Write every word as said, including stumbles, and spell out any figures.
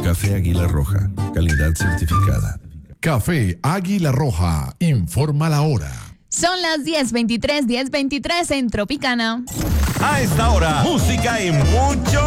Café Águila Roja, calidad certificada. Café Águila Roja, informa la hora. Son las diez veintitrés, diez veintitrés en Tropicana. A esta hora, música y mucho